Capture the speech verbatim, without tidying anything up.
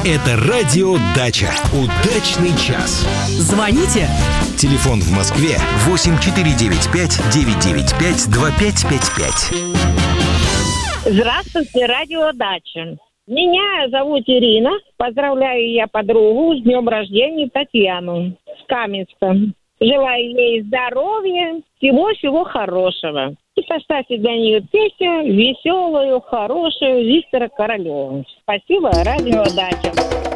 Это радио «Дача». Удачный час. Звоните. Телефон в Москве восемь четыре девять пять девять девять пять два пять пять пять. Здравствуйте, радио «Дача». Меня зовут Ирина. Поздравляю я подругу с днем рождения Татьяну с Каменска. Желаю ей здоровья, всего-всего хорошего. И поставьте для нее песню веселую, хорошую Виктора Королева. Спасибо, радио «Дача».